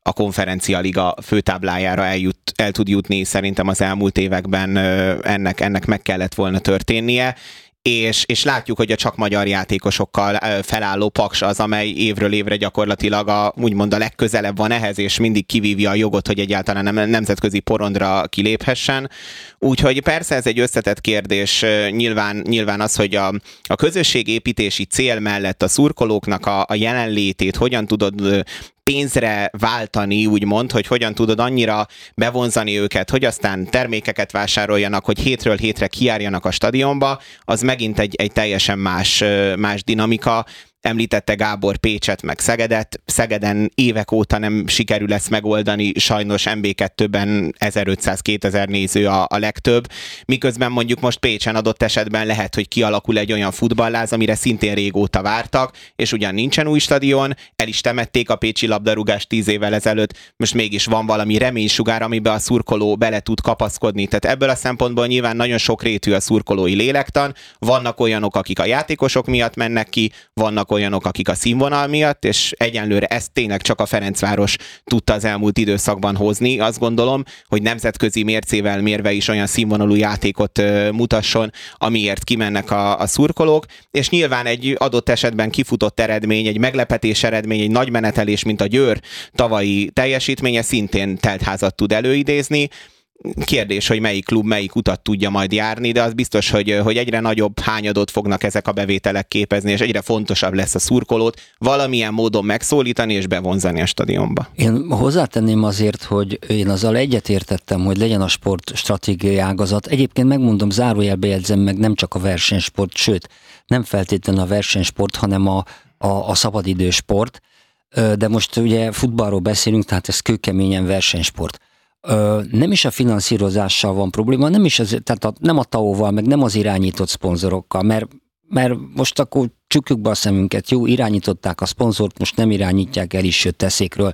a Konferencia Liga főtáblájára el tud jutni, szerintem az elmúlt években ennek meg kellett volna történnie. És látjuk, hogy a csak magyar játékosokkal felálló Paks az, amely évről évre gyakorlatilag úgymond a legközelebb van ehhez, és mindig kivívja a jogot, hogy egyáltalán nemzetközi porondra kiléphessen. Úgyhogy persze ez egy összetett kérdés, nyilván az, hogy a közösségépítési cél mellett a szurkolóknak a jelenlétét hogyan tudod pénzre váltani, úgymond, hogy hogyan tudod annyira bevonzani őket, hogy aztán termékeket vásároljanak, hogy hétről hétre kijárjanak a stadionba, az megint egy teljesen más dinamika. Említette Gábor Pécset meg Szegedet. Szegeden évek óta nem sikerül ezt megoldani, sajnos MB2-ben 1500-2000 néző a legtöbb, miközben mondjuk most Pécsen adott esetben lehet, hogy kialakul egy olyan futballáz, amire szintén régóta vártak, és ugyan nincsen új stadion, el is temették a pécsi labdarúgást 10 évvel ezelőtt, most mégis van valami reménysugár, amiben a szurkoló bele tud kapaszkodni. Tehát ebből a szempontból nyilván nagyon sokrétű a szurkolói lélektan, vannak olyanok, akik a játékosok miatt mennek ki, vannak olyanok, akik a színvonal miatt, és egyenlőre ezt tényleg csak a Ferencváros tudta az elmúlt időszakban hozni. Azt gondolom, hogy nemzetközi mércével mérve is olyan színvonalú játékot mutasson, amiért kimennek a szurkolók, és nyilván egy adott esetben kifutott eredmény, egy meglepetés eredmény, egy nagy menetelés, mint a Győr tavalyi teljesítménye szintén teltházat tud előidézni. Kérdés, hogy melyik klub melyik utat tudja majd járni, de az biztos, hogy egyre nagyobb hányadot fognak ezek a bevételek képezni, és egyre fontosabb lesz a szurkolót valamilyen módon megszólítani és bevonzani a stadionba. Én hozzátenném azért, hogy én azzal egyetértettem, hogy legyen a sport stratégiai ágazat. Egyébként megmondom, zárójelbe jegyzem meg, nem csak a versenysport, sőt, nem feltétlenül a versenysport, hanem a szabadidősport. De most ugye futballról beszélünk, tehát ez kőkeményen versenysport. Nem is a finanszírozással van probléma, nem a TAO-val, meg nem az irányított szponzorokkal, mert most akkor csukjuk be a szemünket, jó, irányították a szponzort, most nem irányítják el is, sőt teszékről,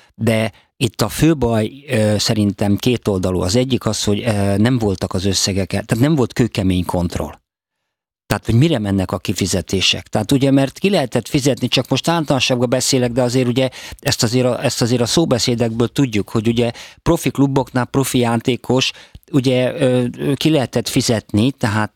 de itt a fő baj szerintem kétoldalú. Az egyik az, hogy nem voltak az összegek, tehát nem volt kőkemény kontroll. Tehát, hogy mire mennek a kifizetések. Tehát ugye, mert ki lehetett fizetni, csak most általánosságban beszélek, de azért ugye ezt azért a szóbeszédekből tudjuk, hogy ugye profi kluboknál profi játékos, ugye ki lehetett fizetni, tehát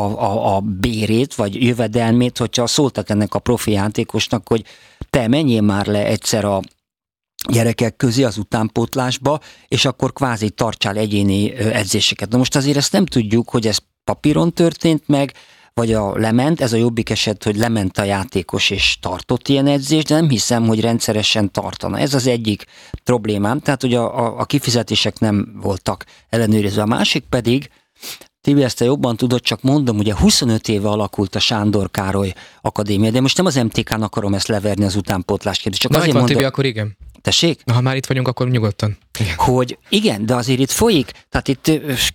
a bérét, vagy jövedelmét, hogyha szóltak ennek a profi játékosnak, hogy te menjél már le egyszer a gyerekek közé az utánpótlásba, és akkor kvázi tartsál egyéni edzéseket. Na most azért ezt nem tudjuk, hogy ez papíron történt meg, vagy lement, ez a jobbik eset, hogy lement a játékos és tartott ilyen edzést, de nem hiszem, hogy rendszeresen tartana. Ez az egyik problémám, tehát hogy a kifizetések nem voltak ellenőrizve. A másik pedig, Tibi, ezt te jobban tudod, csak mondom, ugye 25 éve alakult a Sándor Károly Akadémia, de most nem az MTK-n akarom ezt leverni az utánpótlás kérdést. Csak azért mondom, Tibi, akkor igen. Tessék? Na, ha már itt vagyunk, akkor nyugodtan. Igen. Hogy igen, de azért itt folyik, tehát itt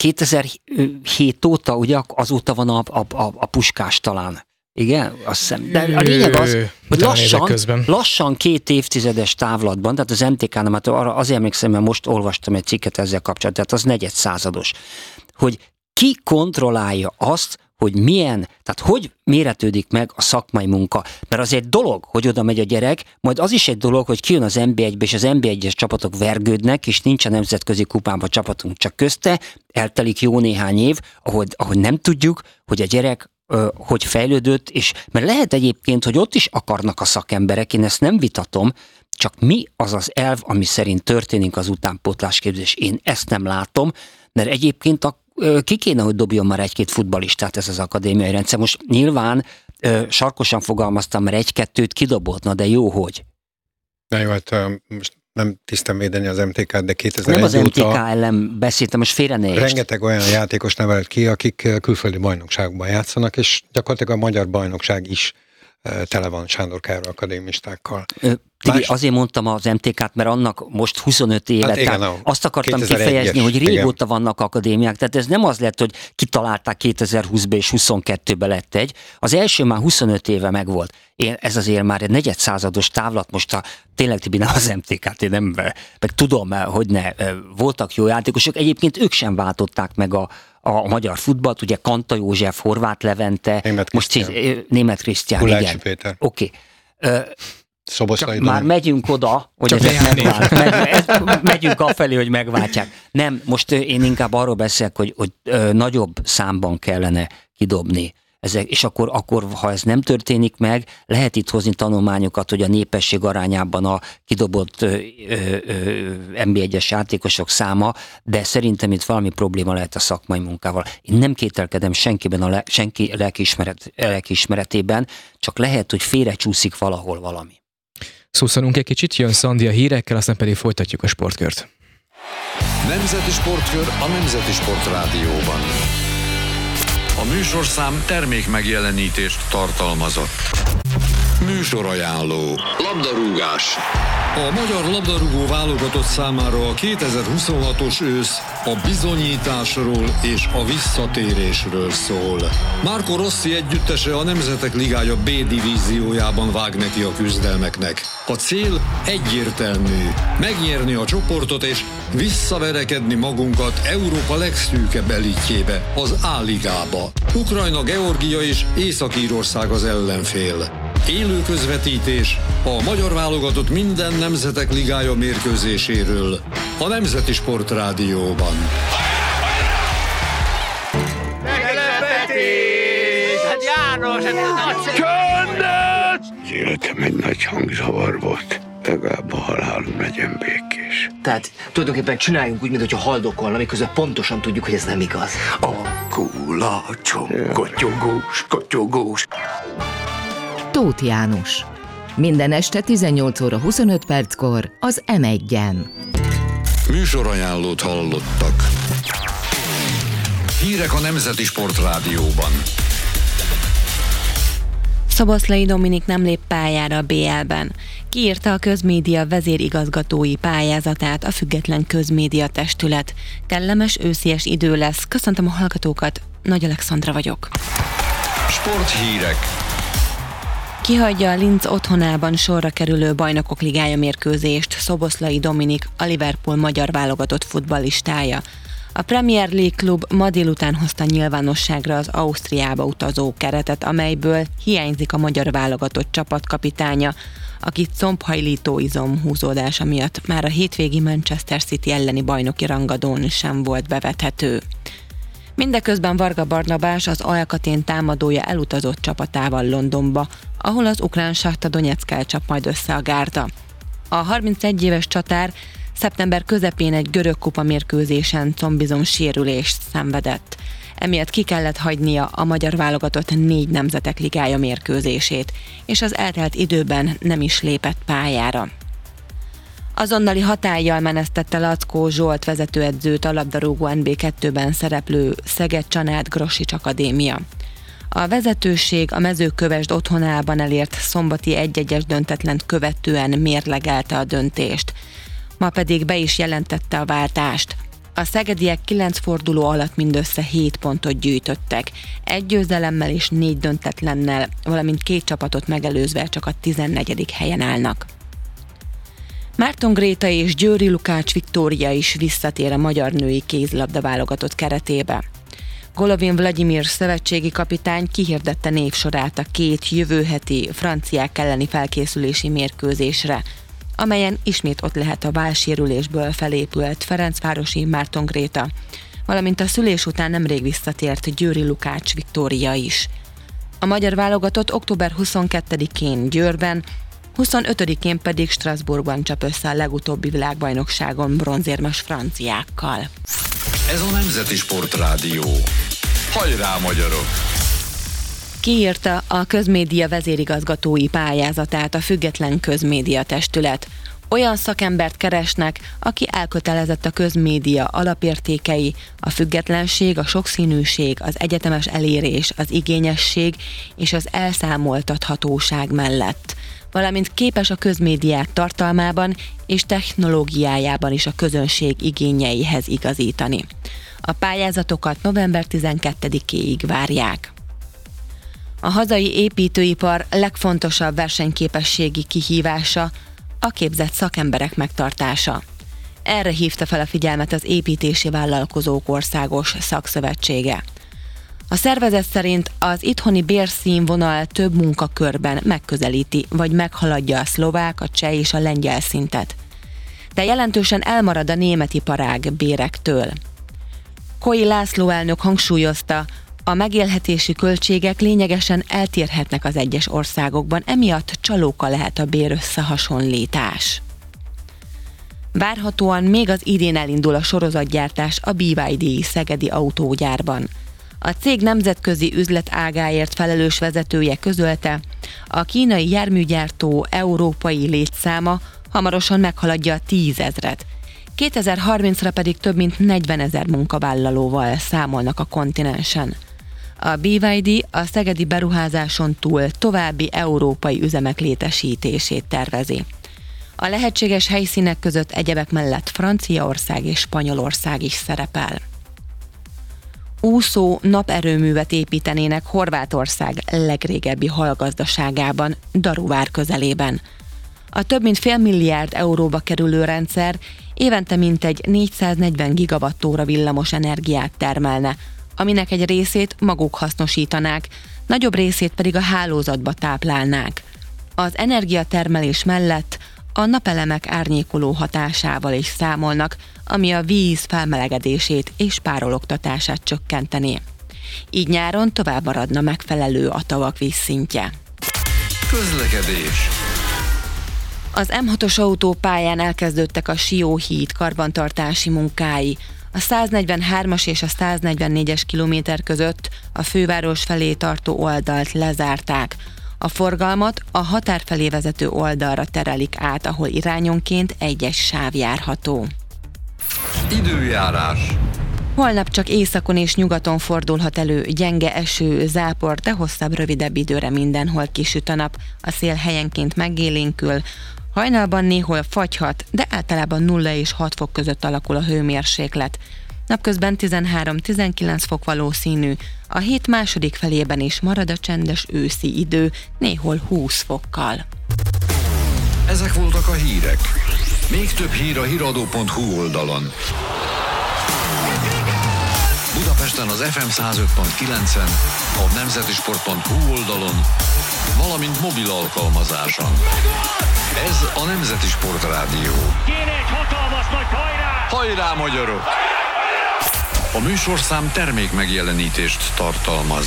2007 óta, ugye azóta van a Puskás talán. Igen, azt hiszem. De a lényeg az, hogy lassan 2 évtizedes távlatban, tehát az MTK-nál, hát azért emlékszem, mert most olvastam egy cikket ezzel kapcsolatban, tehát az negyedszázados, hogy ki kontrollálja azt, hogy tehát hogy méretődik meg a szakmai munka. Mert az egy dolog, hogy oda megy a gyerek, majd az is egy dolog, hogy kijön az NB1-be, és az NB1-es csapatok vergődnek, és nincs a nemzetközi kupában csapatunk csak közte, eltelik jó néhány év, ahogy nem tudjuk, hogy a gyerek hogy fejlődött, és mert lehet egyébként, hogy ott is akarnak a szakemberek, én ezt nem vitatom, csak mi az az elv, ami szerint történik az utánpótlásképzés. Én ezt nem látom, mert egyébként ki kéne, hogy dobjon már 1-2 futballistát ez az akadémiai rendszer. Most nyilván sarkosan fogalmaztam, mert 1-2-t kidobott, na de jó, hogy. Na jó, hát most nem tisztem védeni az MTK-t, de 2001 nem az MTK óta ellen beszéltem, most félre ne értsd. Rengeteg olyan játékos nevelet ki, akik külföldi bajnokságban játszanak, és gyakorlatilag a magyar bajnokság is tele van Sándor Károly akadémistákkal. Tibi, azért mondtam az MTK-t, mert annak most 25 éve, hát igen, azt akartam kifejezni, hogy régóta vannak akadémiák, tehát ez nem az lett, hogy kitalálták 2020-ban és 22-ben lett egy, az első már 25 éve megvolt. Ez azért már egy negyedszázados távlat, most tényleg Tibi, nem az MTK-t, én nem, meg tudom, hogy ne, voltak jó játékosok, egyébként ők sem váltották meg a magyar futballt, ugye Kanta József, Horváth Levente, Németh Krisztián, igen. Péter. Oké. Már megyünk oda, hogy megyünk afelé, hogy megváltják. Nem, most én inkább arról beszélek, hogy nagyobb számban kellene kidobni. És akkor, ha ez nem történik meg, lehet itt hozni tanulmányokat, hogy a népesség arányában a kidobott NB1-es játékosok száma, de szerintem itt valami probléma lehet a szakmai munkával. Én nem kételkedem senki lelkiismeretében, csak lehet, hogy félrecsúszik valahol valami. Szusszanunk egy kicsit, jön Szandi a hírekkel, aztán pedig folytatjuk a sportkört. Nemzeti Sportkör a Nemzeti Sport Rádióban. A műsorszám termék megjelenítést tartalmazott. Műsorajánló. Labdarúgás. A magyar labdarúgó válogatott számára a 2026-os ősz a bizonyításról és a visszatérésről szól. Marco Rossi együttese a Nemzetek Ligája B divíziójában vág neki a küzdelmeknek. A cél egyértelmű: megnyerni a csoportot és visszaverekedni magunkat Európa legszűkebb elitjébe, az A-ligába. Ukrajna, Georgia és Észak-Írország az ellenfél. Élő közvetítés a magyar válogatott minden Nemzetek Ligája mérkőzéséről a Nemzeti Sport Rádióban. Meglepetés! Hát János, ez nagyszerű! Csöndet! Életem egy nagy hangzavar volt. Legalább a halálom legyen békés. Tehát tulajdonképpen csináljunk úgy, mintha haldokolna, miközben pontosan tudjuk, hogy ez nem igaz. A kulacsom, kotyogós. Tóth János. Minden este 18 óra 25 perckor az M1-en. Műsorajánlót hallottak. Hírek a Nemzeti Sport Rádióban. Szoboszlai Dominik nem lép pályára a BL-ben. Kiírta a közmédia vezérigazgatói pályázatát a Független Közmédia Testület. Kellemes őszies idő lesz. Köszöntöm a hallgatókat, Nagy Alexandra vagyok. Sporthírek. Kihagyja a Linz otthonában sorra kerülő Bajnokok Ligája mérkőzést Szoboszlai Dominik, a Liverpool magyar válogatott futballistája. A Premier League klub ma délután hozta nyilvánosságra az Ausztriába utazó keretet, amelyből hiányzik a magyar válogatott csapatkapitánya, akit combhajlító izomhúzódása miatt már a hétvégi Manchester City elleni bajnoki rangadón sem volt bevethető. Mindeközben Varga Barnabás, az Alkatén támadója elutazott csapatával Londonba, ahol az ukrán Sahta Donyeckkel csap majd össze a gárda. A 31 éves csatár szeptember közepén egy görög kupa mérkőzésen combizom sérülést szenvedett. Emiatt ki kellett hagynia a magyar válogatott 4 Nemzetek Ligája mérkőzését, és az eltelt időben nem is lépett pályára. Azonnali hatállyal menesztette Lackó Zsolt vezetőedzőt a labdarúgó NB2-ben szereplő Szeged-Csanád Grossics Akadémia. A vezetőség a Mezőkövesd otthonában elért szombati 1-1-es döntetlent követően mérlegelte a döntést. Ma pedig be is jelentette a váltást. A szegediek 9 forduló alatt mindössze 7 pontot gyűjtöttek, 1 győzelemmel és 4 döntetlennel, valamint 2 csapatot megelőzve csak a 14. helyen állnak. Márton Gréta és Győri Lukács Viktória is visszatér a magyar női kézilabda válogatott keretébe. Golovin Vladimir szövetségi kapitány kihirdette névsorát a 2 jövő heti franciák elleni felkészülési mérkőzésre, amelyen ismét ott lehet a válsérülésből felépült Ferencvárosi Márton Gréta, valamint a szülés után nemrég visszatért Győri Lukács Viktória is. A magyar válogatott október 22-én Győrben, 25-én pedig Strasbourgban csap össze a legutóbbi világbajnokságon bronzérmes franciákkal. Ez a Nemzeti Sport Rádió. Hajrá, magyarok! Kiírta a közmédia vezérigazgatói pályázatát a Független Közmédia Testület. Olyan szakembert keresnek, aki elkötelezett a közmédia alapértékei, a függetlenség, a sokszínűség, az egyetemes elérés, az igényesség és az elszámoltathatóság mellett, valamint képes a közmédiák tartalmában és technológiájában is a közönség igényeihez igazítani. A pályázatokat november 12-éig várják. A hazai építőipar legfontosabb versenyképességi kihívása a képzett szakemberek megtartása. Erre hívta fel a figyelmet az Építési Vállalkozók Országos Szakszövetsége. A szervezet szerint az itthoni bérszínvonal több munkakörben megközelíti, vagy meghaladja a szlovák, a cseh és a lengyel szintet. De jelentősen elmarad a német iparág bérektől. Koi László elnök hangsúlyozta, a megélhetési költségek lényegesen eltérhetnek az egyes országokban, emiatt csalóka lehet a bérösszehasonlítás. Várhatóan még az idén elindul a sorozatgyártás a BYD szegedi autógyárban. A cég nemzetközi üzletágáért felelős vezetője közölte, a kínai járműgyártó európai létszáma hamarosan meghaladja a 10 000-et. 2030-ra pedig több mint 40 000 munkavállalóval számolnak a kontinensen. A BYD a szegedi beruházáson túl további európai üzemek létesítését tervezi. A lehetséges helyszínek között egyebek mellett Franciaország és Spanyolország is szerepel. Úszó naperőművet építenének Horvátország legrégebbi halgazdaságában, Daruvár közelében. A több mint $500 milliárd euróba kerülő rendszer évente mintegy 440 gigawattóra villamos energiát termelne, aminek egy részét maguk hasznosítanák, nagyobb részét pedig a hálózatba táplálnák. Az energiatermelés mellett a napelemek árnyékoló hatásával is számolnak, ami a víz felmelegedését és párologtatását csökkentené. Így nyáron tovább maradna megfelelő a tavak vízszintje. Közlekedés. Az M6-os autópályán elkezdődtek a Sióhíd karbantartási munkái. A 143-as és a 144-es kilométer között a főváros felé tartó oldalt lezárták. A forgalmat a határ felé vezető oldalra terelik át, ahol irányonként egyes sáv járható. Időjárás. Holnap csak északon és nyugaton fordulhat elő gyenge eső, zápor, de hosszabb, rövidebb időre mindenhol kisüt a nap. A szél helyenként megélénkül, hajnalban néhol fagyhat, de általában 0 és 6 fok között alakul a hőmérséklet. Napközben 13-19 fok valószínű, a hét második felében is marad a csendes őszi idő, néhol 20 fokkal. Ezek voltak a hírek. Még több hír a hiradó.hu oldalon. Budapesten az FM 105.9-en, a nemzetisport.hu oldalon, valamint mobil alkalmazáson. Ez a Nemzeti Sport Rádió. Kéne egy hatalmas nagy hajrá! Hajrá, magyarok! A műsorszám termék megjelenítést tartalmaz.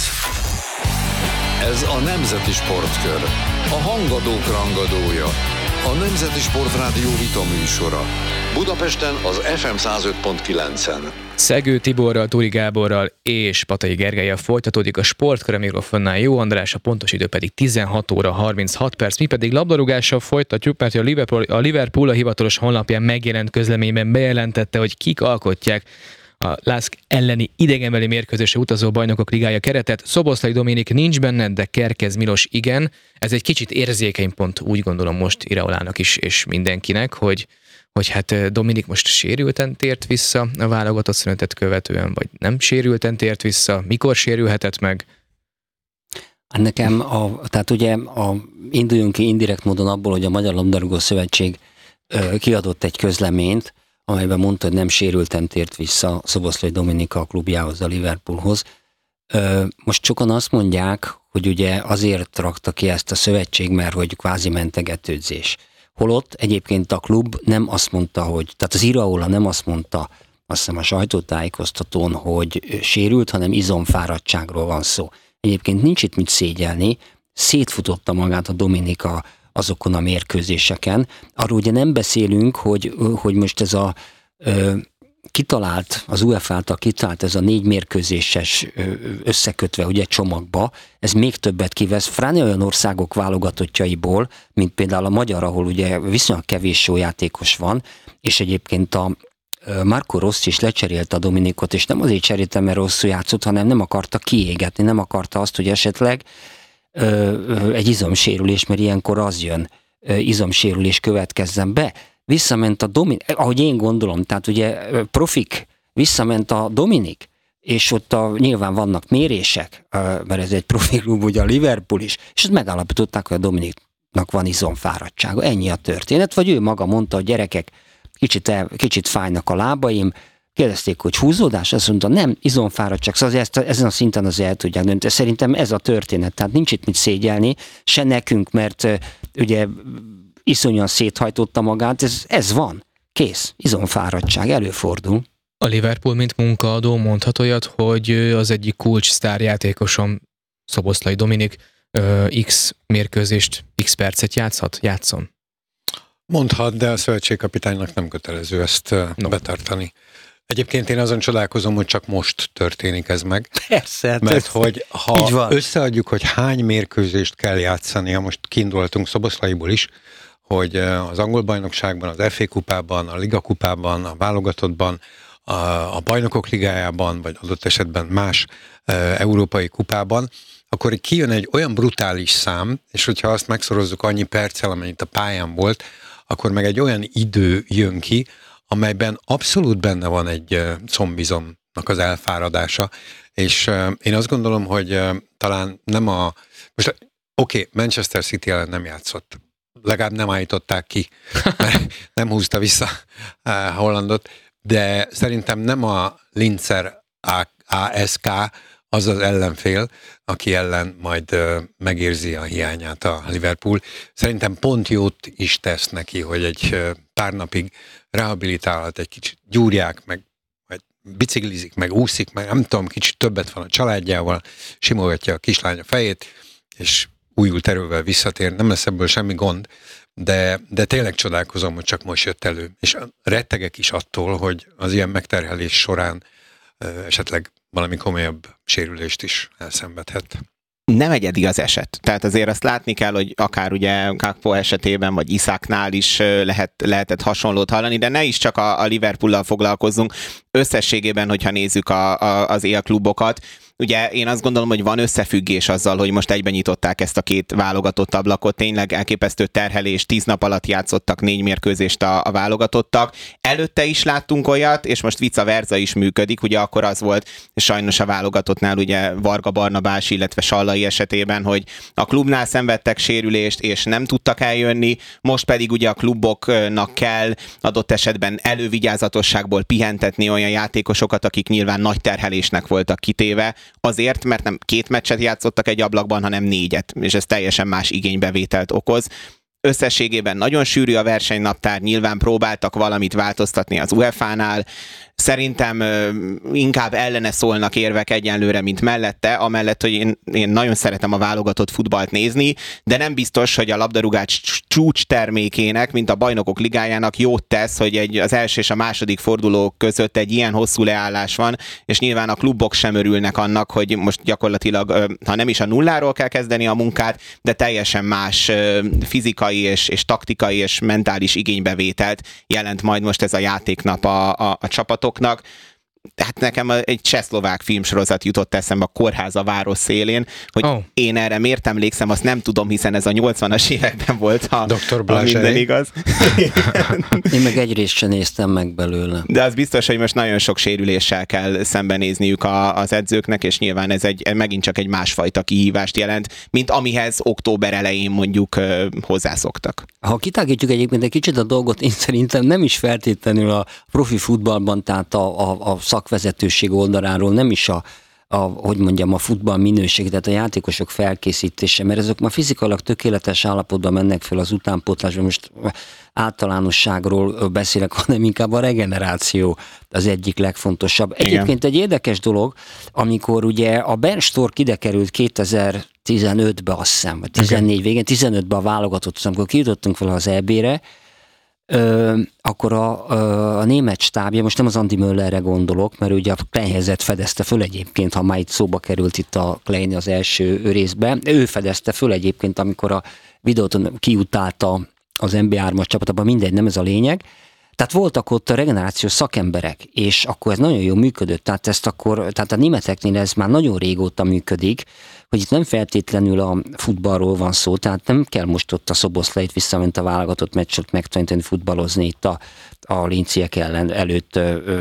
Ez a Nemzeti Sportkör, a hangadók rangadója, a Nemzeti Sport Rádió vita műsora. Budapesten az FM 105.9-en. Szegő Tiborral, Túri Gáborral és Patai Gergellyel folytatódik a Sportkör, a mikrofonnál Jó András, a pontos idő pedig 16 óra 36 perc. Mi pedig labdarúgással folytatjuk, mert a Liverpool a hivatalos honlapján megjelent közleményben bejelentette, hogy kik alkotják a LASK elleni idegenbeli mérkőzésre utazó bajnokok ligája keretet. Szoboszlai Dominik nincs benne, de Kerkez Milos igen. Ez egy kicsit érzékeny pont, úgy gondolom most Iraolának is, és mindenkinek, hogy hát Dominik most sérülten tért vissza a válogatott szünetet követően, vagy nem sérülten tért vissza, mikor sérülhetett meg? Nekem, tehát ugye induljunk ki indirekt módon abból, hogy a Magyar Labdarúgó Szövetség kiadott egy közleményt, amelyben mondta, hogy nem sérülten tért vissza Szoboszlai Dominika a klubjához, a Liverpoolhoz. Most sokan azt mondják, hogy ugye azért rakta ki ezt a szövetség, mert hogy kvázi mentegetődzés. Holott egyébként a klub nem azt mondta, tehát az Iraola nem azt mondta, azt hiszem a sajtótájékoztatón, hogy sérült, hanem izomfáradtságról van szó. Egyébként nincs itt mit szégyelni, szétfutotta magát a Dominika azokon a mérkőzéseken. Arról ugye nem beszélünk, hogy most ez a kitalált, az UEFA által kitalált ez a 4 mérkőzéses összekötve ugye csomagba, ez még többet kivesz, fráni olyan országok válogatottjaiból, mint például a magyar, ahol ugye viszonylag kevés jó játékos van, és egyébként a Marco Rossi is lecserélte a Dominikot, és nem azért cserélte, mert rosszul játszott, hanem nem akarta kiégetni, nem akarta azt, hogy esetleg egy izomsérülés, mert ilyenkor az jön, izomsérülés következzen be. Visszament a Dominik, ahogy én gondolom, tehát ugye profik, visszament a Dominik, és ott nyilván vannak mérések, mert ez egy profi klub, ugye a Liverpool is, és ott megállapították, hogy a Dominiknak van izomfáradtsága. Ennyi a történet, vagy ő maga mondta, hogy gyerekek, kicsit fájnak a lábaim, Kérdezték, hogy húzódás? Azt mondta, nem, izomfáradtság. Szóval ezen a szinten azért el tudják dönteni. Szerintem ez a történet. Tehát nincs itt mit szégyelni, se nekünk, mert ugye iszonyan széthajtotta magát. Ez van. Kész. Izomfáradtság. Előfordul. A Liverpool, mint munkaadó, mondhat olyat, hogy az egyik kulcs sztárjátékosom, Szoboszlai Dominik, X mérkőzést, X percet játszon? Mondhat, de a szövetségkapitánynak nem kötelező ezt betartani. Egyébként én azon csodálkozom, hogy csak most történik ez meg. Persze. Mert hogy ha összeadjuk, hogy hány mérkőzést kell játszani, most kiindultunk Szoboszlaiból is, hogy az angol bajnokságban, az FA kupában, a Liga kupában, a válogatottban, a bajnokok ligájában, vagy adott esetben más európai kupában, akkor kijön egy olyan brutális szám, és hogyha azt megszorozzuk annyi perccel, amennyit a pályán volt, akkor meg egy olyan idő jön ki, amelyben abszolút benne van egy combizomnak az elfáradása, és én azt gondolom, hogy talán nem most Manchester City ellen nem játszott. Legalább nem állították ki, mert nem húzta vissza Hollandot, de szerintem nem a Linzer ASK az az ellenfél, aki ellen majd megérzi a hiányát a Liverpool. Szerintem pont jót is tesz neki, hogy egy pár napig rehabilitálhat, egy kicsit gyúrják, meg majd biciklizik, meg úszik, meg nem tudom, kicsit többet van a családjával, simogatja a kislánya fejét, és újult erővel visszatér. Nem lesz ebből semmi gond, de tényleg csodálkozom, hogy csak most jött elő. És rettegek is attól, hogy az ilyen megterhelés során esetleg valami komolyabb sérülést is elszenvedhet. Nem egyedi az eset. Tehát azért azt látni kell, hogy akár ugye Gakpo esetében, vagy Isáknál is lehetett hasonlót hallani, de ne is csak a Liverpoollal foglalkozzunk. Összességében, hogyha nézzük az élklubokat, ugye én azt gondolom, hogy van összefüggés azzal, hogy most egyben nyitották ezt a két válogatott ablakot, tényleg elképesztő terhelés, 10 nap alatt játszottak 4 mérkőzést a válogatottak. Előtte is láttunk olyat, és most vice versa is működik, ugye akkor az volt, sajnos a válogatottnál ugye Varga Barnabás, illetve Sallai esetében, hogy a klubnál szenvedtek sérülést, és nem tudtak eljönni, most pedig ugye a kluboknak kell adott esetben elővigyázatosságból pihentetni olyan játékosokat, akik nyilván nagy terhelésnek voltak kitéve, azért, mert nem 2 meccset játszottak egy ablakban, hanem 4, és ez teljesen más igénybevételt okoz. Összességében nagyon sűrű a versenynaptár, nyilván próbáltak valamit változtatni az UEFA-nál, szerintem inkább ellene szólnak érvek egyenlőre, mint mellette, amellett, hogy én nagyon szeretem a válogatott futballt nézni, de nem biztos, hogy a labdarúgás csúcs termékének, mint a Bajnokok Ligájának jót tesz, hogy az első és a második forduló között egy ilyen hosszú leállás van, és nyilván a klubok sem örülnek annak, hogy most gyakorlatilag, ha nem is a nulláról kell kezdeni a munkát, de teljesen más fizikai és taktikai és mentális igénybevételt jelent majd most ez a játéknap a csapatoknak. Hát nekem egy csehszlovák filmsorozat jutott eszembe, a Kórház a város szélén, hogy én erre miért emlékszem, azt nem tudom, hiszen ez a 80-as években volt, ha minden igaz. Én meg egy részt sem néztem meg belőle. De az biztos, hogy most nagyon sok sérüléssel kell szembenézniük az edzőknek, és nyilván ez megint csak egy másfajta kihívást jelent, mint amihez október elején mondjuk hozzászoktak. Ha kitágítjuk egyébként egy kicsit a dolgot, én szerintem nem is feltétlenül a profi futballban, tehát a szakvezetőség oldaláról, nem is a futball minőség, tehát a játékosok felkészítése, mert ezek már fizikailag tökéletes állapotban mennek fel az utánpótlásba, most általánosságról beszélek, hanem inkább a regeneráció az egyik legfontosabb. Egyébként egy érdekes dolog, amikor ugye a Bernd Storck ide került 2015-ben, azt hiszem, vagy 14 végén, 15-ben a válogatott, amikor kijutottunk fel az EB-re, akkor a német stábja, most nem az Andi Möllerre gondolok, mert ugye a Kleinhezet fedezte föl egyébként, ha már itt szóba került itt a Klein az első részben, ő fedezte föl egyébként, amikor a videóton kiutálta az NB3-as csapatában, mindegy, nem ez a lényeg. Tehát voltak ott a regenerációs szakemberek, és akkor ez nagyon jól működött, tehát a németeknél ez már nagyon régóta működik, hogy itt nem feltétlenül a futballról van szó, tehát nem kell most ott a Szoboszlait visszament a válogatott meccset megtanítani futballozni itt a linciek előtt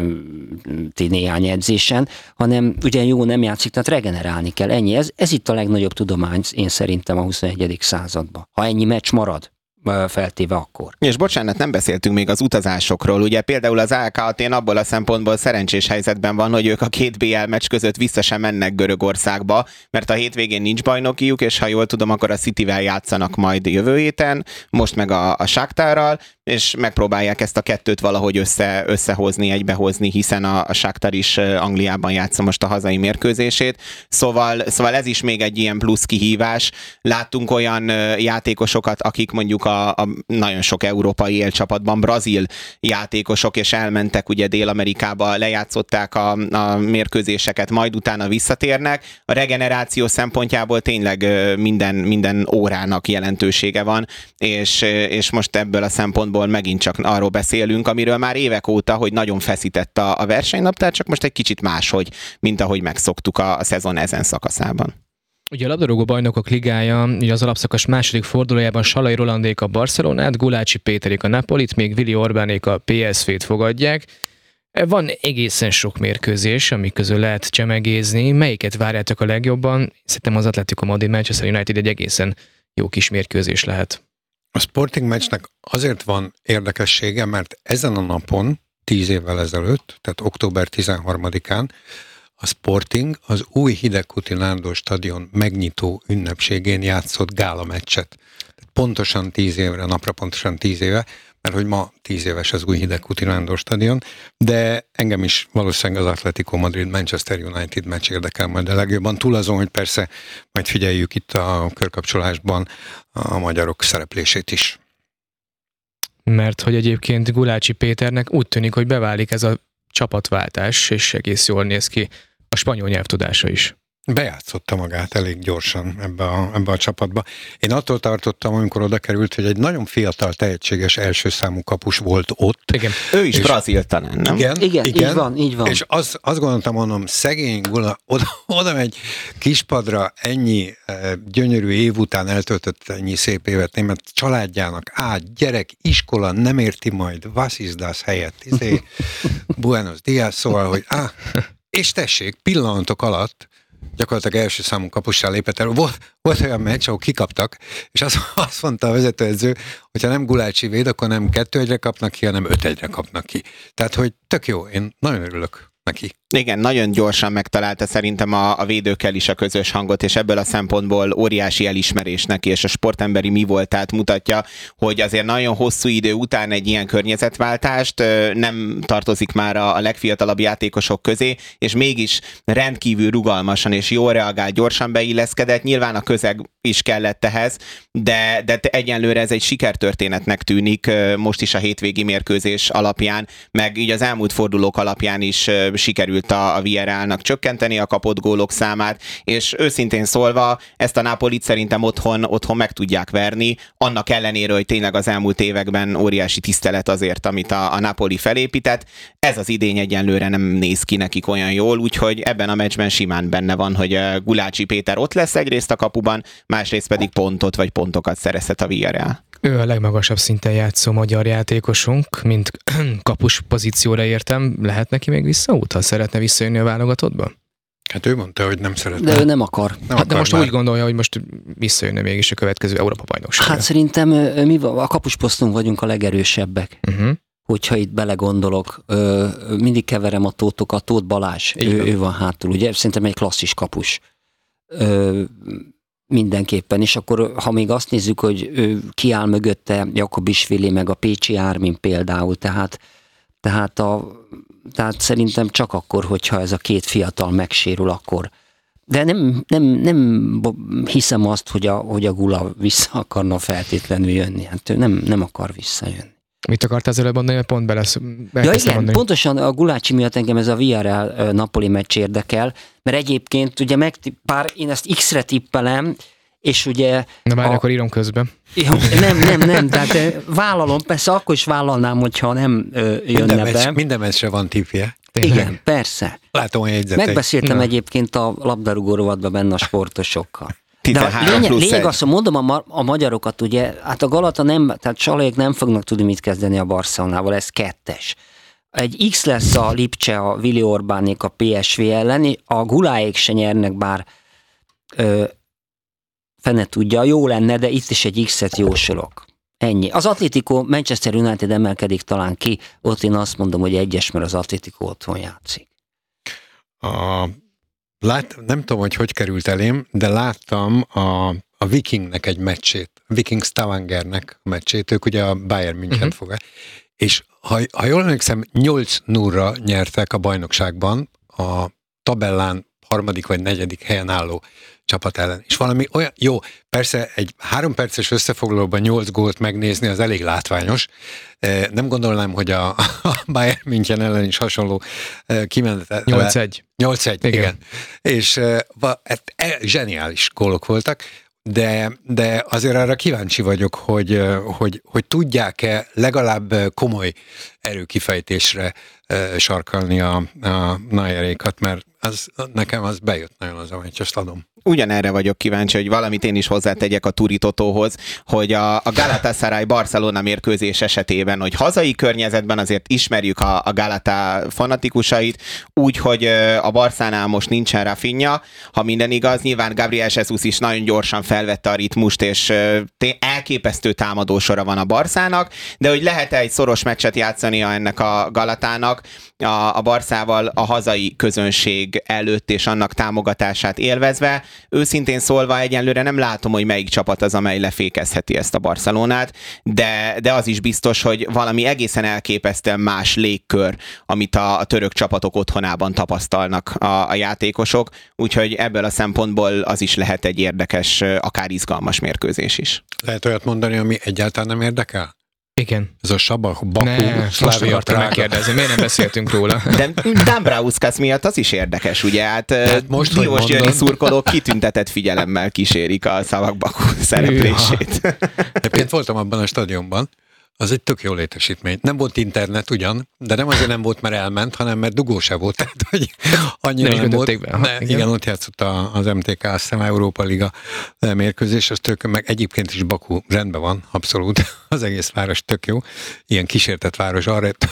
néhány edzésen, hanem ugye jó nem játszik, tehát regenerálni kell, ennyi. Ez itt a legnagyobb tudomány, én szerintem a 21. században. Ha ennyi meccs marad, feltéve akkor. És bocsánat, nem beszéltünk még az utazásokról. Ugye például az AEK Atén abból a szempontból szerencsés helyzetben van, hogy ők a két BL meccs között vissza sem mennek Görögországba, mert a hétvégén nincs bajnokiuk, és ha jól tudom, akkor a Cityvel játszanak majd jövő héten, most meg a Shakhtarral, és megpróbálják ezt a kettőt valahogy összehozni, egybehozni, hiszen a Shakhtar is Angliában játsza most a hazai mérkőzését. Szóval ez is még egy ilyen plusz kihívás. Láttunk olyan játékosokat, akik mondjuk a nagyon sok európai élcsapatban brazil játékosok, és elmentek ugye Dél-Amerikába, lejátszották a mérkőzéseket, majd utána visszatérnek. A regeneráció szempontjából tényleg minden órának jelentősége van, és most ebből a szempontból megint csak arról beszélünk, amiről már évek óta, hogy nagyon feszített a versenynaptár, csak most egy kicsit máshogy, mint ahogy megszoktuk a szezon ezen szakaszában. Ugye a labdarúgó bajnokok ligája, ugye az alapszakasz második fordulójában Salai Rolandék a Barcelonát, Gulácsi Péterék a Napolit, még Vili Orbánék a PSV-t fogadják. Van egészen sok mérkőzés, amik közül lehet csemegézni. Melyiket várjátok a legjobban? Szerintem az Atletico Madrid Manchester United egy egészen jó kis mérkőzés lehet. A Sporting meccsnek azért van érdekessége, mert ezen a napon, 10 évvel ezelőtt, tehát október 13-án, a Sporting az új Hidegkuti Nándor stadion megnyitó ünnepségén játszott gála meccset. Pontosan 10 évre, napra pontosan 10 éve, mert hogy ma 10 éves az új Hidegkuti Nándor stadion, de engem is valószínűleg az Atletico Madrid Manchester United meccs érdekel majd a legjobban. Túl azon, hogy persze majd figyeljük itt a körkapcsolásban a magyarok szereplését is. Mert hogy egyébként Gulácsi Péternek úgy tűnik, hogy beválik ez a csapatváltás, és egész jól néz ki a spanyol nyelvtudása is. Bejátszotta magát elég gyorsan ebbe a csapatba. Én attól tartottam, amikor oda került, hogy egy nagyon fiatal, tehetséges első számú kapus volt ott. Igen. Ő is brazil talán, nem? Igen, így van. És azt gondoltam, mondom, szegény Gula oda megy kispadra, ennyi gyönyörű év után eltöltött ennyi szép évet német családjának, gyerek, iskola, nem érti majd, was is das helyett, Buenos Dias, szóval, hogy és tessék, pillanatok alatt gyakorlatilag első számú kapussal lépett el. Volt olyan meccs, ahol kikaptak, és azt mondta a vezetőedző, hogyha nem Gulácsi véd, akkor nem 2-1-re kapnak ki, hanem 5-1-re kapnak ki. Tehát, hogy tök jó, én nagyon örülök neki. Igen, nagyon gyorsan megtalálta szerintem a védőkkel is a közös hangot, és ebből a szempontból óriási elismerés neki, és a sportemberi mi voltát mutatja, hogy azért nagyon hosszú idő után egy ilyen környezetváltást nem tartozik már a legfiatalabb játékosok közé, és mégis rendkívül rugalmasan és jól reagált, gyorsan beilleszkedett, nyilván a közeg is kellett ehhez, de egyenlőre ez egy sikertörténetnek tűnik most is a hétvégi mérkőzés alapján, meg így az elmúlt fordulók alapján is sikerült a Villarrealnak csökkenteni a kapott gólok számát, és őszintén szólva ezt a Napolit szerintem otthon meg tudják verni, annak ellenére, hogy tényleg az elmúlt években óriási tisztelet azért, amit a Napoli felépített. Ez az idény egyenlőre nem néz ki nekik olyan jól, úgyhogy ebben a meccsben simán benne van, hogy Gulácsi Péter ott lesz egyrészt a kapuban, másrészt pedig pontokat szerezhet a Villarreal. Ő a legmagasabb szinten játszó magyar játékosunk, mint kapus pozícióra értem. Lehet neki még visszaút, ha szeretne visszajönni a válogatottba? Hát ő mondta, hogy nem szeretne. De ő nem akar. De most úgy gondolja, hogy most visszajönne mégis a következő Európa-bajnokságra. Hát szerintem a kapusposzton vagyunk a legerősebbek. Hogyha itt belegondolok, mindig keverem a Tótokat, Tóth Balázs, ő van hátul, ugye? Szerintem egy klasszis kapus. Mindenképpen, és akkor ha még azt nézzük, hogy kiáll mögötte Jakobisvili, meg a Pécsi Ármin például, tehát szerintem csak akkor, hogyha ez a két fiatal megsérül, akkor. De nem hiszem azt, hogy a Gula vissza akarna feltétlenül jönni. Hát ő nem akar visszajönni. Mit akartál előbb mondani, hogy pont igen, mondani. Pontosan a Gulácsi miatt engem ez a Villarreal Napoli meccs érdekel, mert egyébként ugye én ezt X-re tippelem, és ugye... Na már akkor írom közben. Nem, tehát vállalom, persze akkor is vállalnám, hogyha nem jönne be. Minden meccsre van tippje. Igen, persze. Látom a jegyzeteit. Megbeszéltem egyébként a labdarúgó rovatban benne a sportosokkal. De a lényeg azt, mondom a magyarokat, ugye, hát a Galata nem, tehát Salajék nem fognak tudni mit kezdeni a Barcelonával, ez 2. Egy X lesz a Lipcse, a Vili Orbánék a PSV ellen, a Guláék se nyernek, bár fene tudja, jó lenne, de itt is egy X-et jósolok. Ennyi. Az Atletico Manchester United emelkedik talán ki, ott én azt mondom, hogy 1-es, mert az Atletico otthon játszik. Nem tudom, hogy került elém, de láttam a Vikingnek egy meccsét, Viking Stavangernek a meccsét, ők ugye a Bayern München fogják, és ha jól emlékszem, 8-0-ra nyertek a bajnokságban a tabellán 3. vagy 4. helyen álló csapat ellen. És valami olyan, jó, persze egy 3 perces összefoglalóban 8 gólt megnézni, az elég látványos. Nem gondolnám, hogy a Bayern München ellen is hasonló kimenetet. 8-1. 8-1, igen. És zseniális gólok voltak, de azért arra kíváncsi vagyok, hogy tudják-e legalább komoly erőkifejtésre sarkalni a Nayerékat, mert nekem az bejött nagyon az, amit azt adom. Ugyanerre vagyok kíváncsi, hogy valamit én is hozzátegyek a Turi Totóhoz, hogy a Galatasaray Barcelona mérkőzés esetében, hogy hazai környezetben azért ismerjük a Galata fanatikusait, úgy, hogy a Barszánál most nincsen Rafinha, ha minden igaz, nyilván Gabriel Jesus is nagyon gyorsan felvette a ritmust, és elképesztő támadósora van a Barszának, de hogy lehet egy szoros meccset játszania ennek a Galatának, a Barszával a hazai közönség előtt és annak támogatását élvezve. Őszintén szólva egyenlőre nem látom, hogy melyik csapat az, amely lefékezheti ezt a Barcelonát, de az is biztos, hogy valami egészen elképesztően más légkör, amit a török csapatok otthonában tapasztalnak a játékosok, úgyhogy ebből a szempontból az is lehet egy érdekes, akár izgalmas mérkőzés is. Lehet olyat mondani, ami egyáltalán nem érdekel? Igen. Ez a Sabah, Baku, Szlávia, Prága. Megkérdezni, miért nem beszéltünk róla? De Dambrauskas miatt az is érdekes, ugye? Hát Diós Győri szurkolók kitüntetett figyelemmel kísérik a Szavak Baku szereplését. Egyébként voltam abban a stadionban, az egy tök jó létesítmény. Nem volt internet ugyan, de nem azért nem volt, mert elment, hanem mert dugó se volt. Tehát, hogy annyira nem volt. Igen, ott játszott az MTK, azt hiszem, Európa Liga mérkőzés, az tök, meg egyébként is Baku rendben van, abszolút. Az egész város tök jó. Ilyen kísértett város.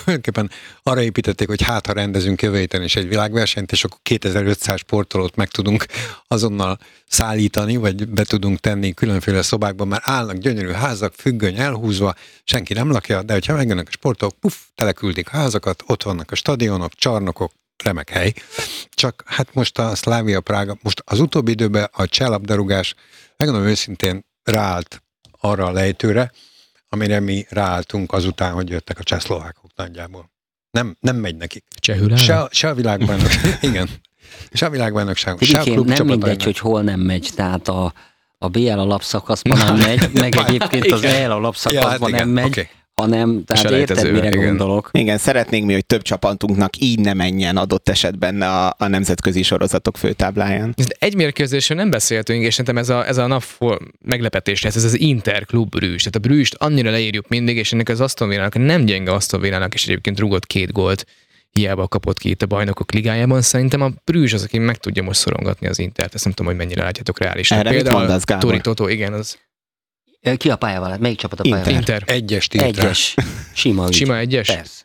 Arra építették, hogy ha rendezünk jövő héten is egy világversenyt, és akkor 2500 sportolót meg tudunk azonnal szállítani, vagy be tudunk tenni különféle szobákban, már állnak gyönyörű házak, függöny elhúzva, senki nem lakja, de hogyha megjönnek a sportok, teleküldik házakat, ott vannak a stadionok, csarnokok, remek hely. Csak hát most a Szlávia Prága, most az utóbbi időben a csellabdarúgás, megmondom őszintén, ráállt arra a lejtőre, amire mi ráálltunk azután, hogy jöttek a csehszlovákok nagyjából. Nem megy nekik. Se a világbajnokság, igen. Se a világbajnokság, se a klubcsapat. Nem mindegy, hogy hol nem megy, tehát a BL alapszakaszban nem megy, meg egyébként az EL alapszakaszban nem megy, hanem, tehát érted, mire gondolok. Igen, szeretnénk mi, hogy több csapatunknak így ne menjen adott esetben a nemzetközi sorozatok főtábláján. Egy mérkőzésről nem beszéltünk, és szerintem ez a nap meglepetés lesz, ez az Inter-klub Brügge. Tehát a Brügge-t annyira leírjuk mindig, és ennek az Aston Villának, nem gyenge Aston Villának, és egyébként rúgott 2 gólt, hiába kapott ki itt a Bajnokok Ligájában. Szerintem a Brügge az, aki meg tudja most szorongatni az Intert. Ezt nem tudom, hogy mennyire látjátok reálisan. Erre mit mondasz, Gábor? Tori Totó, igen, az. Ki a pályával? Melyik csapat a pályával? Inter. Egyes. Sima ügy. Sima egyes? Persze.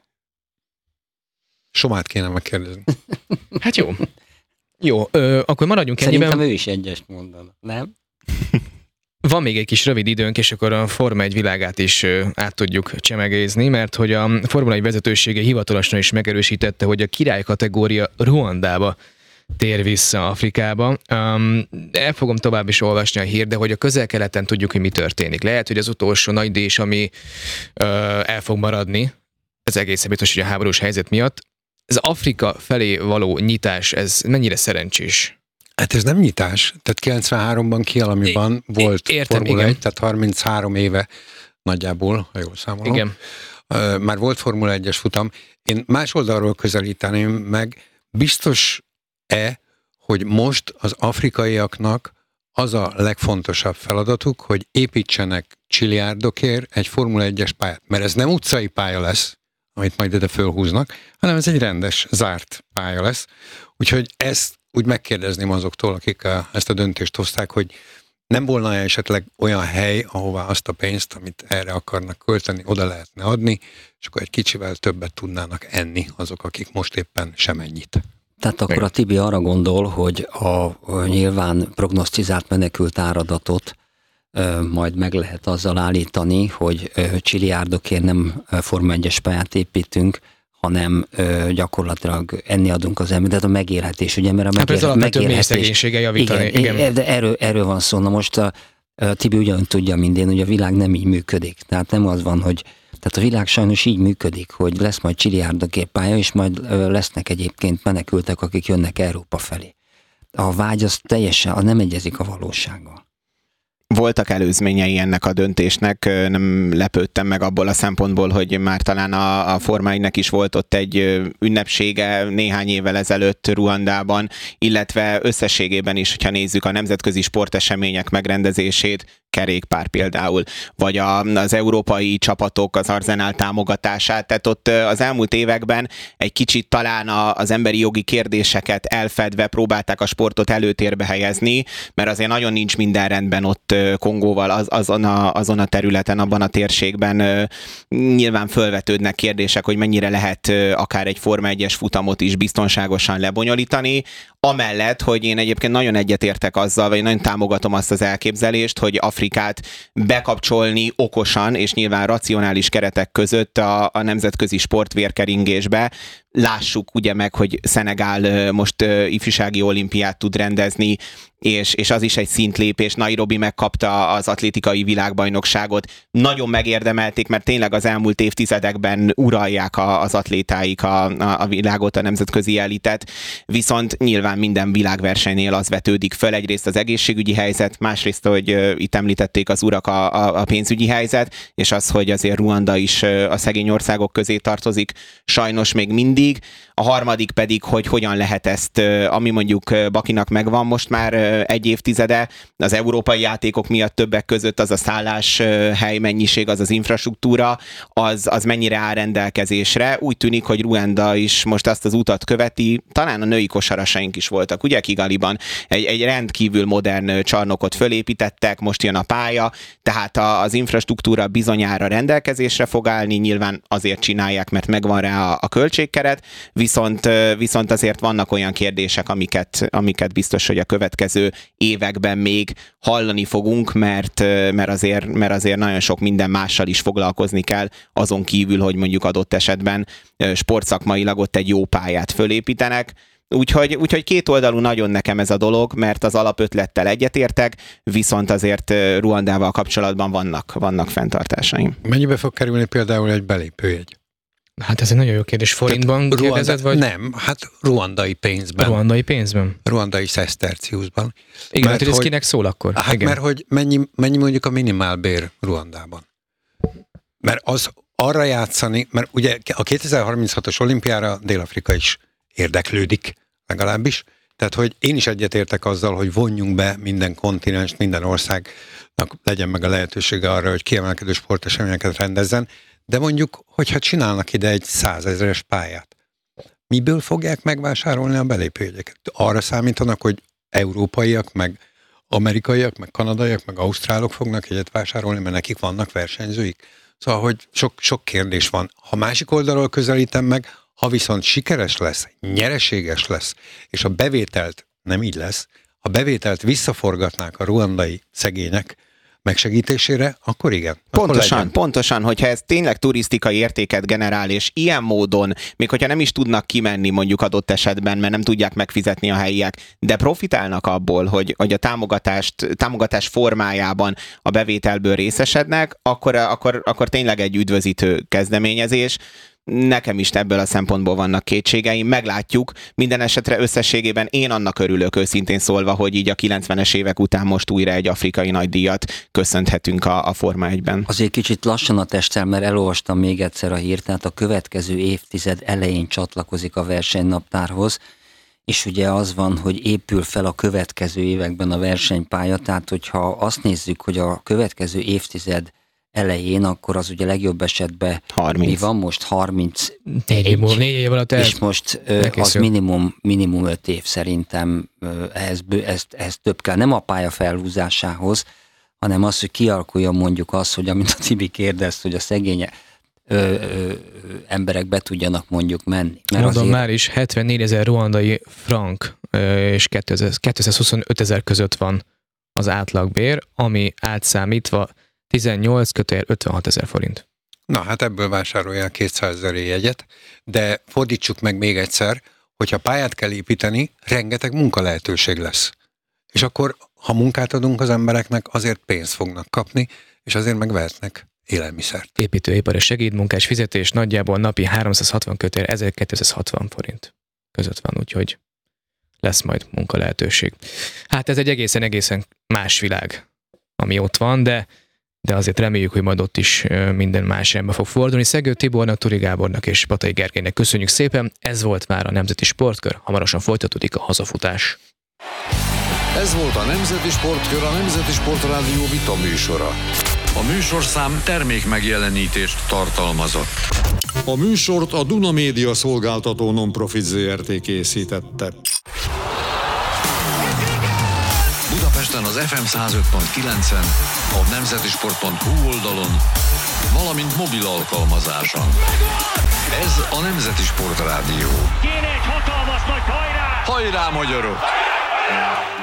Somát kéne megkérdezni. Hát jó. Jó, akkor maradjunk ennyiben. Szerintem ő is egyest mondana, nem? Van még egy kis rövid időnk, és akkor a Forma 1 világát is át tudjuk csemegézni, mert hogy a Forma 1 vezetősége hivatalosan is megerősítette, hogy a király kategória Ruandába tér vissza Afrikába. El fogom tovább is olvasni a hír, de hogy a Közel-Keleten tudjuk, hogy mi történik. Lehet, hogy az utolsó nagy díjas, ami el fog maradni, ez egészen biztos, hogy a háborús helyzet miatt. Ez Afrika felé való nyitás, ez mennyire szerencsés? Hát ez nem nyitás. Tehát 93-ban Kialamiban volt Formula 1, tehát 33 éve nagyjából, ha jól számolom. Igen. Már volt Formula 1-es futam. Én más oldalról közelíteném meg, biztos-e, hogy most az afrikaiaknak az a legfontosabb feladatuk, hogy építsenek csilliárdokért egy Formula 1-es pályát. Mert ez nem utcai pálya lesz, amit majd ide fölhúznak, hanem ez egy rendes, zárt pálya lesz. Úgyhogy ezt úgy megkérdezném azoktól, akik ezt a döntést hozták, hogy nem volna esetleg olyan hely, ahová azt a pénzt, amit erre akarnak költeni, oda lehetne adni, és akkor egy kicsivel többet tudnának enni azok, akik most éppen semennyit. Tehát akkor a Tibi arra gondol, hogy a nyilván prognosztizált menekült áradatot majd meg lehet azzal állítani, hogy csiliárdokért nem Forma 1-es pályát építünk, hanem gyakorlatilag enni adunk az embert, a megélhetés, ugye, mert a megélhetés... javítani. Igen, de erről van szó. Na most a Tibi ugyanúgy tudja, mint én, hogy a világ nem így működik. Tehát nem az van, hogy tehát a világ sajnos így működik, hogy lesz majd csiliárdokért pálya, és majd lesznek egyébként menekültek, akik jönnek Európa felé. A vágy az teljesen, nem egyezik a valósággal. Voltak előzményei ennek a döntésnek, nem lepődtem meg abból a szempontból, hogy már talán a Forma 1-nek is volt ott egy ünnepsége néhány évvel ezelőtt Ruandában, illetve összességében is, hogyha nézzük a nemzetközi sportesemények megrendezését, kerékpár például, vagy az európai csapatok, az Arsenal támogatását, tehát ott az elmúlt években egy kicsit talán az emberi jogi kérdéseket elfedve próbálták a sportot előtérbe helyezni, mert azért nagyon nincs minden rendben ott Kongóval, azon a területen, abban a térségben nyilván fölvetődnek kérdések, hogy mennyire lehet akár egy Forma 1-es futamot is biztonságosan lebonyolítani, amellett, hogy én egyébként nagyon egyetértek azzal, vagy nagyon támogatom azt az elképzelést, hogy Afrikát bekapcsolni okosan, és nyilván racionális keretek között a nemzetközi sportvérkeringésbe. Lássuk ugye meg, hogy Szenegál most ifjúsági olimpiát tud rendezni, és az is egy szintlépés. Nairobi megkapta az atlétikai világbajnokságot. Nagyon megérdemelték, mert tényleg az elmúlt évtizedekben uralják az atlétáik a világot, a nemzetközi elitet. Viszont nyilván minden világversenynél az vetődik föl. Egyrészt az egészségügyi helyzet, másrészt, hogy itt említették az urak a pénzügyi helyzet, és az, hogy azért Ruanda is a szegény országok közé tartozik, sajnos még mindig. A harmadik pedig, hogy hogyan lehet ezt, ami mondjuk Bakinak megvan most már egy évtizede, az európai játékok miatt többek között az a szállás helymennyiség, az infrastruktúra, az mennyire áll rendelkezésre. Úgy tűnik, hogy Ruanda is most azt az utat követi, talán a női kosarasaink is voltak, ugye Kigaliban. Egy rendkívül modern csarnokot fölépítettek, most jön a pálya, tehát az infrastruktúra bizonyára rendelkezésre fog állni, nyilván azért csinálják, mert megvan rá a költségkeret, viszont azért vannak olyan kérdések, amiket biztos, hogy a következő években még hallani fogunk, mert azért nagyon sok minden mással is foglalkozni kell, azon kívül, hogy mondjuk adott esetben sportszakmailag ott egy jó pályát fölépítenek. Úgyhogy kétoldalú nagyon nekem ez a dolog, mert az alapötlettel egyetértek, viszont azért Ruandával kapcsolatban vannak fenntartásaim. Mennyibe fog kerülni például egy belépőjegy? Hát ez egy nagyon jó kérdés. Forintban kérdezed, vagy? Nem, hát ruandai pénzben. Ruandai pénzben? Ruandai szeszterciuszban. Igen, mert hogy ez kinek szól akkor? Hát igen. Mert hogy mennyi mondjuk a minimálbér Ruandában? Mert az arra játszani, mert ugye a 2036-os olimpiára Dél-Afrika is érdeklődik, legalábbis. Tehát, hogy én is egyetértek azzal, hogy vonjunk be minden kontinens, minden országnak legyen meg a lehetősége arra, hogy kiemelkedő sporteseményeket rendezzen, de mondjuk, hogyha csinálnak ide egy 100 000-es pályát, miből fogják megvásárolni a belépőjegyeket? Arra számítanak, hogy európaiak, meg amerikaiak, meg kanadaiak, meg ausztrálok fognak egyet vásárolni, mert nekik vannak versenyzőik. Szóval, hogy sok kérdés van. Ha másik oldalról közelítem meg, ha viszont sikeres lesz, nyereséges lesz, és a bevételt nem így lesz, a bevételt visszaforgatnák a ruandai szegények megsegítésére, akkor igen. Pontosan, hogyha ez tényleg turisztikai értéket generál, és ilyen módon, még hogyha nem is tudnak kimenni mondjuk adott esetben, mert nem tudják megfizetni a helyiek, de profitálnak abból, hogy a támogatás formájában a bevételből részesednek, akkor tényleg egy üdvözítő kezdeményezés. Nekem is ebből a szempontból vannak kétségeim, meglátjuk. Minden esetre összességében én annak örülök őszintén szólva, hogy így a 90-es évek után most újra egy afrikai nagydíjat köszönhetünk a Forma 1-ben. Azért kicsit lassan a testtel, mert elolvastam még egyszer a hírt, tehát a következő évtized elején csatlakozik a versenynaptárhoz, és ugye az van, hogy épül fel a következő években a versenypálya, tehát hogyha azt nézzük, hogy a következő évtized elején, akkor az ugye legjobb esetben 30. Mi van most? 30. 4 év alatt és most az minimum 5 év szerintem ehhez több kell. Nem a pálya felhúzásához, hanem az, hogy kialakuljon mondjuk az, hogy amint a Tibi kérdezt, hogy a szegény emberek be tudjanak mondjuk menni. Mondom azért... már is 74 000 ruandai frank és 225 000 között van az átlagbér, ami átszámítva 18-56 ezer forint. Na hát ebből vásárolják 200 000 jegyet, de fordítsuk meg még egyszer, hogyha pályát kell építeni, rengeteg munkalehetőség lesz. És akkor, ha munkát adunk az embereknek, azért pénzt fognak kapni, és azért megvehetnek élelmiszert. Építőipari segédmunkás fizetés nagyjából napi 360-1260 forint között van, úgyhogy lesz majd munkalehetőség. Hát ez egy egészen más világ, ami ott van, de azért reméljük, hogy majd ott is minden más irányba fog fordulni. Szegő Tibornak, Turi Gábornak és Patai Gergelynek köszönjük szépen. Ez volt már a Nemzeti Sportkör, hamarosan folytatódik a hazafutás. Ez volt a Nemzeti Sportkör, a Nemzeti Sportrádió vita műsora. A műsorszám termékmegjelenítést tartalmazott. A műsort a Duna Média Szolgáltató Non-Profit Zrt. Készítette. Budapesten az FM 105.9-en, a nemzetisport.hu oldalon, valamint mobil alkalmazáson. Ez a Nemzeti Sportrádió. Kéne egy hatalmas nagy hajrá! Hajrá, magyarok!